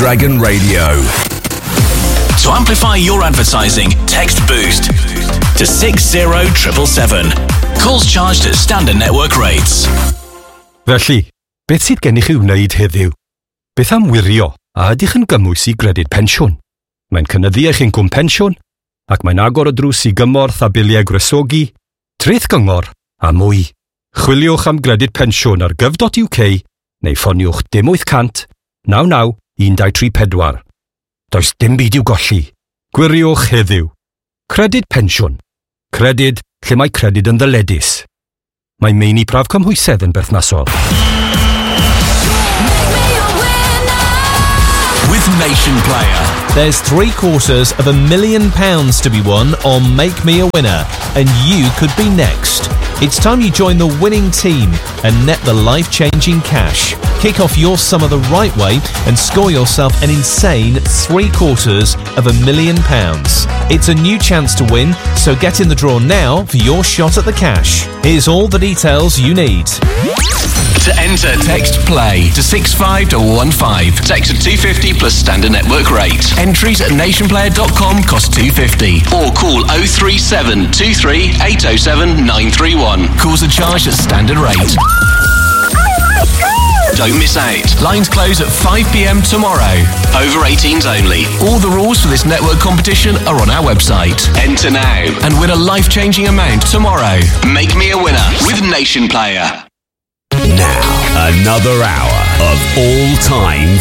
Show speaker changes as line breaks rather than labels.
Dragon Radio.
To amplify your advertising, text BOOST to 60777. Calls charged at standard network rates.
Felly, beth sydd gennych chi wneud heddiw? Beth am wirio a ydych yn gymwys i gredyd pensiwn? Mae'n cynyddu eich incwm pensiwn ac mae'n agor y drws i gymorth a biliau gwresogi, treth gyngor a mwy. Chwiliwch am gredyd pensiwn ar gov.uk neu ffoniwch 0800 99 1234. Does dim byd i'w golli. Gwiriwch heddiw. Credyd pensiwn. Credyd lle mae credyd yn ddyledus. Mae meini praf cymhwysedd yn berthnasol.
With Nation Player.
There's 3/4 of £1 million to be won on Make Me a Winner, and you could be next. It's time you join the winning team and net the life-changing cash. Kick off your summer the right way and score yourself an insane 3/4 of £1 million. It's a new chance to win, so get in the draw now for your shot at the cash. Here's all the details you need.
To enter, text PLAY to 65215. Text at 250 plus standard network rate. Entries at nationplayer.com cost £2.50. Or call 037 23 807 931. Calls are charged at standard rate. Don't miss out. Lines close at 5 p.m. tomorrow. Over 18s only. All the rules for this network competition are on our website. Enter now and win a life-changing amount tomorrow. Make me a winner with Nation Player.
Now, another hour of all-time